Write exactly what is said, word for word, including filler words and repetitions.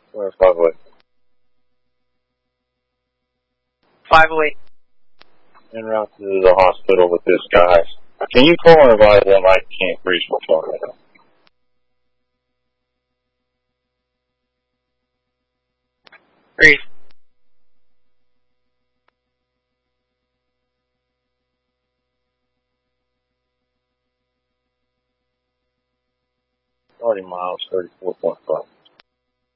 Where's five oh eight? five oh eight. En route to the hospital with this guy. Can you call and advise them I can't reach my phone right now? Read. thirty miles, thirty-four point five.